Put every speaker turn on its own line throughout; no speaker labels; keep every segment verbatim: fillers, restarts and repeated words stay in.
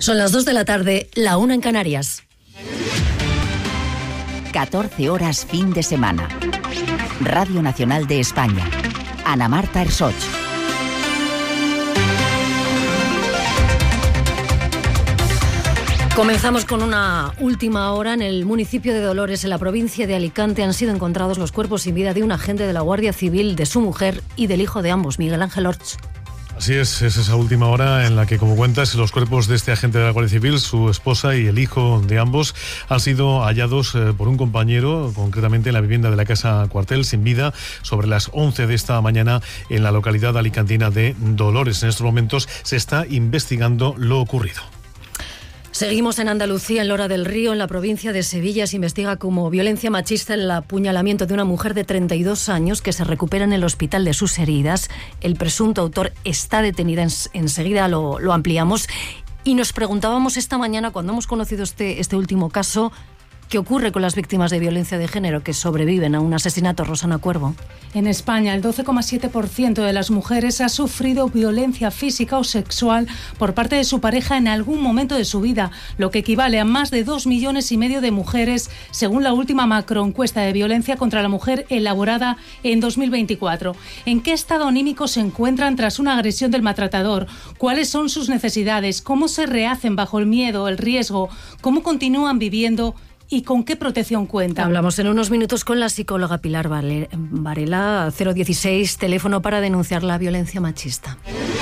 Son las dos de la tarde, la una en Canarias.
catorce horas fin de semana. Radio Nacional de España. Ana Marta Ersoch.
Comenzamos con una última hora. En el municipio de Dolores, en la provincia de Alicante, han sido encontrados los cuerpos sin vida de un agente de la Guardia Civil, de su mujer y del hijo de ambos, Miguel Ángel Orts.
Así es, es esa última hora en la que, como cuentas, los cuerpos de este agente de la Guardia Civil, su esposa y el hijo de ambos han sido hallados eh, por un compañero, concretamente en la vivienda de la Casa Cuartel, sin vida, sobre las once de esta mañana en la localidad alicantina de Dolores. En estos momentos se está investigando lo ocurrido.
Seguimos en Andalucía, en Lora del Río, en la provincia de Sevilla. Se investiga como violencia machista el apuñalamiento de una mujer de treinta y dos años que se recupera en el hospital de sus heridas. El presunto autor está detenido. Enseguida lo, lo ampliamos. Y nos preguntábamos esta mañana, cuando hemos conocido este, este último caso, ¿qué ocurre con las víctimas de violencia de género que sobreviven a un asesinato? Rosana Cuervo.
En España, el doce coma siete por ciento de las mujeres ha sufrido violencia física o sexual por parte de su pareja en algún momento de su vida, lo que equivale a más de dos millones y medio de mujeres, según la última macroencuesta de violencia contra la mujer elaborada en dos mil veinticuatro. ¿En qué estado anímico se encuentran tras una agresión del maltratador? ¿Cuáles son sus necesidades? ¿Cómo se rehacen bajo el miedo, el riesgo? ¿Cómo continúan viviendo? ¿Y con qué protección cuenta?
Hablamos en unos minutos con la psicóloga Pilar Varela, cero dieciséis, teléfono para denunciar la violencia machista.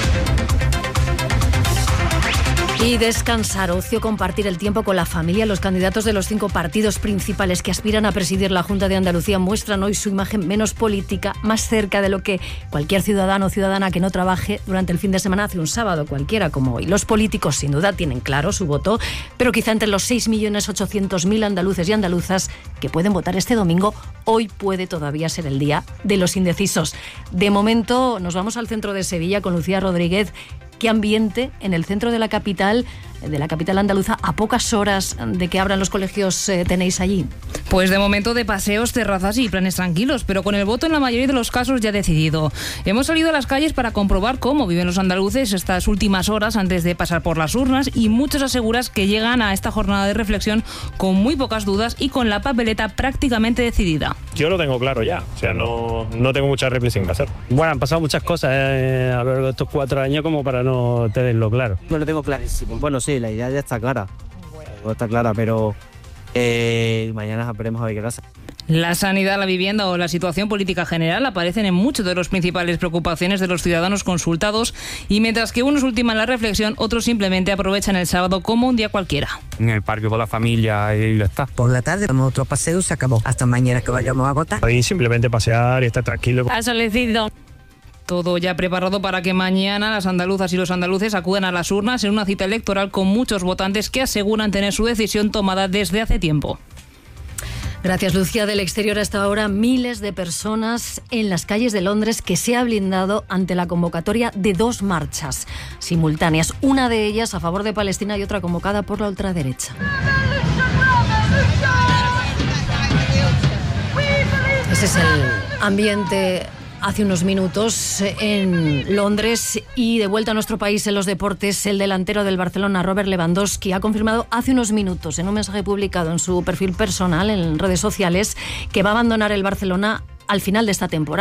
Y descansar, ocio, compartir el tiempo con la familia. Los candidatos de los cinco partidos principales que aspiran a presidir la Junta de Andalucía muestran hoy su imagen menos política, más cerca de lo que cualquier ciudadano o ciudadana que no trabaje durante el fin de semana hace un sábado cualquiera como hoy. Los políticos sin duda tienen claro su voto, pero quizá entre los seis millones ochocientos mil andaluces y andaluzas que pueden votar este domingo, hoy puede todavía ser el día de los indecisos. De momento nos vamos al centro de Sevilla con Lucía Rodríguez. ¿Qué ambiente en el centro de la capital, de la capital andaluza, a pocas horas de que abran los colegios, eh, tenéis allí?
Pues de momento de paseos, terrazas y planes tranquilos, pero con el voto en la mayoría de los casos ya decidido. Hemos salido a las calles para comprobar cómo viven los andaluces estas últimas horas antes de pasar por las urnas, y muchos aseguran que llegan a esta jornada de reflexión con muy pocas dudas y con la papeleta prácticamente decidida.
Yo lo tengo claro ya, o sea, no, no tengo mucha reflexión que hacer.
Bueno, han pasado muchas cosas eh, a lo largo de estos cuatro años como para no tenerlo claro.
No lo tengo clarísimo. Bueno, sí, la idea ya está clara. Bueno. Está clara, pero eh, mañana veremos a ver qué pasa.
La sanidad, la vivienda o la situación política general aparecen en muchas de las principales preocupaciones de los ciudadanos consultados, y mientras que unos ultiman la reflexión, otros simplemente aprovechan el sábado como un día cualquiera.
En el parque con la familia y ya está.
Por la tarde damos otro paseo y se acabó. Hasta mañana que vayamos a agotar.
Ahí simplemente pasear y estar tranquilo.
Al solecito. Todo ya preparado para que mañana las andaluzas y los andaluces acudan a las urnas en una cita electoral con muchos votantes que aseguran tener su decisión tomada desde hace tiempo.
Gracias, Lucía. Del exterior hasta ahora, miles de personas en las calles de Londres que se ha blindado ante la convocatoria de dos marchas simultáneas, una de ellas a favor de Palestina y otra convocada por la ultraderecha. Ese es el ambiente hace unos minutos en Londres. Y de vuelta a nuestro país en los deportes, el delantero del Barcelona, Robert Lewandowski, ha confirmado hace unos minutos en un mensaje publicado en su perfil personal en redes sociales que va a abandonar el Barcelona al final de esta temporada.